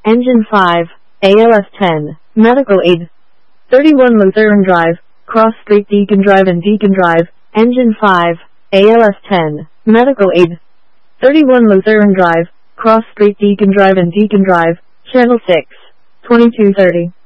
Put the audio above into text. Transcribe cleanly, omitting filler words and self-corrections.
Engine 5, ALS 10, Medical Aid. 31 Lutheran Drive, Cross Street Deacon Drive and Deacon Drive, Engine 5, ALS 10, Medical Aid. 31 Lutheran Drive, Cross Street Deacon Drive and Deacon Drive, Channel 6, 2230.